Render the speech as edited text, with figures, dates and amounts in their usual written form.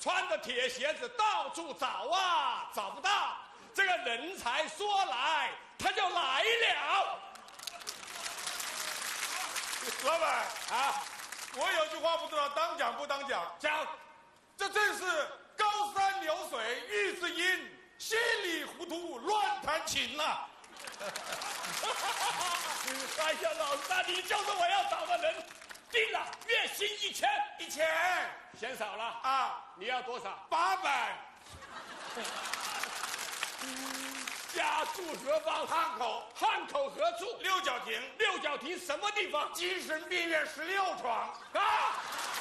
穿着铁鞋子到处找啊，找不到。这个人才说来，他就来了。 老板啊，我有句话不知道当讲不当讲。 讲， 这正是高山流水遇知音，稀里糊涂乱弹琴呐。 哎呀，老大，你就是我要找的人。定了，月薪1000，1000，嫌少了啊？ 你要多少 ？800。 家住何方？ 汉口。 汉口何处？ 六角亭。 六角亭什么地方？ 精神病院16床。 啊！